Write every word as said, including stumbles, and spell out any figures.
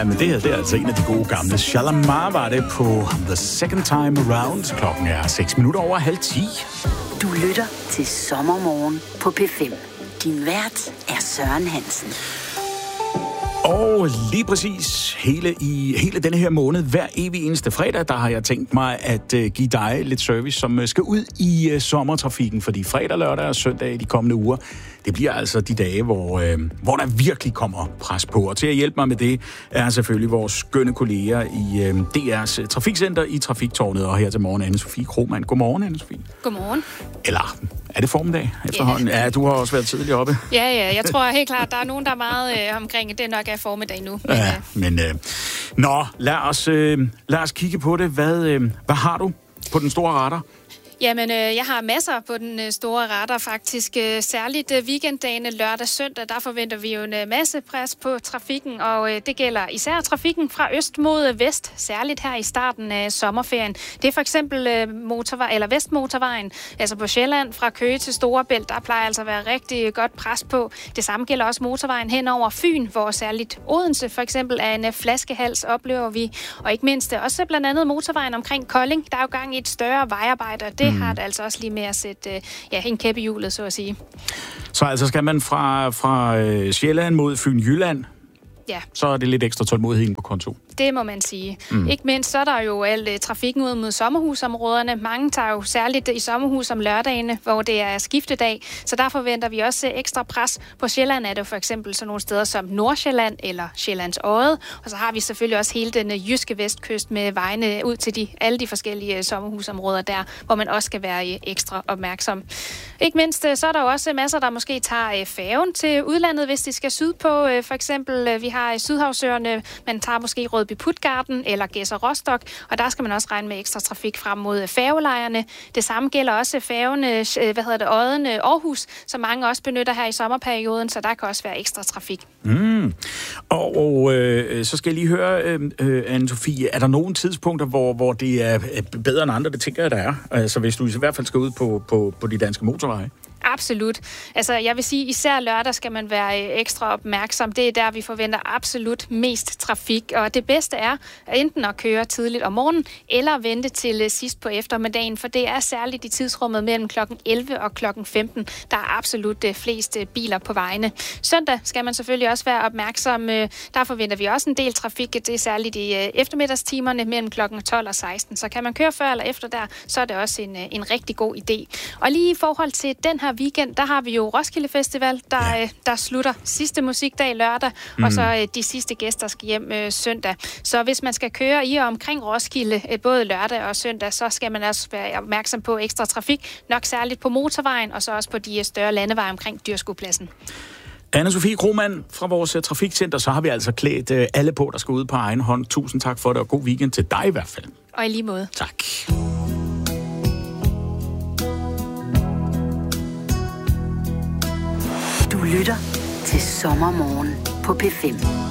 Ja, men det her, det er altså en af de gode gamle. Shalamar var det på The Second Time Around. Klokken er seks minutter over halv ti. Du lytter til Sommermorgen på P fem. Din vært er Søren Hansen. Og lige præcis hele, i, hele denne her måned, hver evig eneste fredag, der har jeg tænkt mig at uh, give dig lidt service, som uh, skal ud i uh, sommertrafikken. Fordi fredag, lørdag og søndag i de kommende uger, det bliver altså de dage, hvor, uh, hvor der virkelig kommer pres på. Og til at hjælpe mig med det, er selvfølgelig vores skønne kolleger i uh, D R's Trafikcenter i Trafiktårnet. Og her til morgen, Anne-Sophie Krohmann. Godmorgen, Anne-Sophie. Godmorgen. Eller er det formiddag efterhånden? Ja, ja, du har også været tidligere oppe. Ja, ja, jeg tror helt klart, der er nogen, der er meget øh, omkring, det nok er formiddag nu. Men, ja, men øh, nå, lad os, øh, lad os kigge på det. Hvad, øh, hvad har du på den store radar? Jamen, øh, jeg har masser på den øh, store radar faktisk. Øh, særligt øh, weekenddagene lørdag og søndag, der forventer vi jo en øh, masse pres på trafikken, og øh, det gælder især trafikken fra øst mod vest, særligt her i starten af sommerferien. Det er for eksempel øh, motorvej, eller Vestmotorvejen, altså på Sjælland fra Køge til Storebælt, der plejer altså at være rigtig godt pres på. Det samme gælder også motorvejen hen over Fyn, hvor særligt Odense for eksempel er en øh, flaskehals, oplever vi. Og ikke mindst øh, også blandt andet motorvejen omkring Kolding. Der er jo gang i et større vejarbejde, og det har det altså også lige med at sætte ja, en kæppe i hjulet, så at sige. Så altså skal man fra, fra øh, Sjælland mod Fyn-Jylland, ja, så er det lidt ekstra tålmodighed på konto. Det må man sige. Mm. Ikke mindst så er der jo al uh, trafikken ud mod sommerhusområderne. Mange tager jo særligt i sommerhus om lørdagene, hvor det er skiftedag. Så der forventer vi også uh, ekstra pres. På Sjælland er det for eksempel sådan nogle steder som Nordsjælland eller Sjællands Odde. Og så har vi selvfølgelig også hele den uh, jyske vestkyst med vejene ud til de, alle de forskellige uh, sommerhusområder der, hvor man også skal være uh, ekstra opmærksom. Ikke mindst uh, så er der jo også masser, der måske tager uh, færgen til udlandet, hvis de skal sydpå. Uh, for eksempel uh, vi har uh, Sydhavsøerne, man tager måske Rødby-Puttgarden eller Gedser Rostock, og der skal man også regne med ekstra trafik frem mod færgelejerne. Det samme gælder også færgene, hvad hedder det, Odden Aarhus, som mange også benytter her i sommerperioden, så der kan også være ekstra trafik. Mm. Og, og øh, så skal jeg lige høre, øh, Anne-Sophie, er der nogle tidspunkter, hvor, hvor det er bedre end andre? Det tænker jeg, der er. Altså hvis du i hvert fald skal ud på, på, på de danske motorveje. Absolut. Altså, jeg vil sige, især lørdag skal man være ekstra opmærksom. Det er der, vi forventer absolut mest trafik. Og det bedste er enten at køre tidligt om morgenen, eller vente til sidst på eftermiddagen, for det er særligt i tidsrummet mellem klokken elleve og klokken femten, der er absolut flest biler på vejene. Søndag skal man selvfølgelig også være opmærksom. Der forventer vi også en del trafik. Det er særligt i eftermiddagstimerne mellem klokken tolv og seksten. Så kan man køre før eller efter der, så er det også en, en rigtig god idé. Og lige i forhold til den her weekend, der har vi jo Roskilde Festival, der, ja. der slutter sidste musikdag lørdag, mm. og så de sidste gæster skal hjem øh, søndag. Så hvis man skal køre i og omkring Roskilde, øh, både lørdag og søndag, så skal man også være opmærksom på ekstra trafik, nok særligt på motorvejen, og så også på de større landeveje omkring Dyrskuepladsen. Anne-Sophie Krohmann fra vores uh, trafikcenter, så har vi altså klædt uh, alle på, der skal ud på egen hånd. Tusind tak for det, og god weekend til dig i hvert fald. Og i lige måde. Tak. Du lytter til Sommermorgen på P fem.